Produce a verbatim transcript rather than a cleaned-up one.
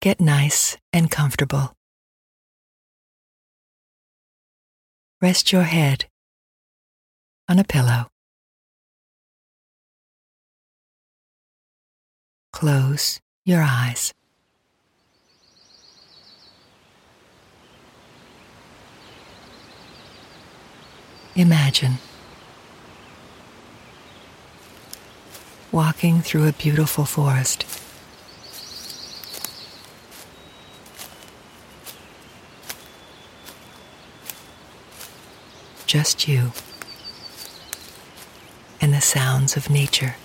Get nice and comfortable. Rest your head on a pillow. Close your eyes. Imagine walking through a beautiful forest. Just you and the sounds of nature.